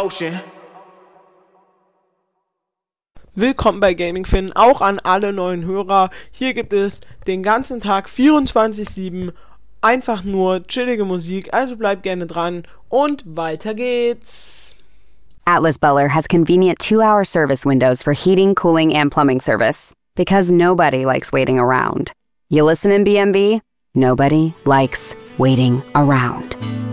ocean. Willkommen bei Gaming Finn, auch an alle neuen Hörer. Hier gibt es den ganzen Tag 24/7 einfach nur chillige Musik, also bleibt gerne dran und weiter geht's. Atlas Buller has convenient 2-hour service windows for heating, cooling, and plumbing service. Because nobody likes waiting around. You listen in BMB? Nobody likes waiting around.